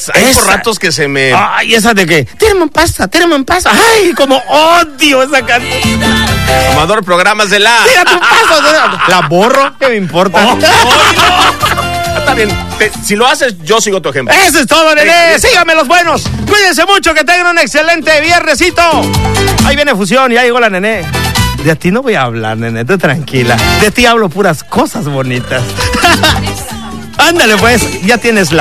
hay por ratos que se me... Ay, esa de que, tírame en paz. Ay, como odio esa canción. Amador, programas de la... Tírate un paso. La borro, ¿qué me importa? No. Está bien, si lo haces, yo sigo tu ejemplo. Eso es todo, Nené. Síganme los buenos. Cuídense mucho, que tengan un excelente viernesito. Ahí viene Fusión, ya llegó la Nené. De a ti no voy a hablar, Nené, tú tranquila. De ti hablo puras cosas bonitas. Ándale, pues, ya tienes la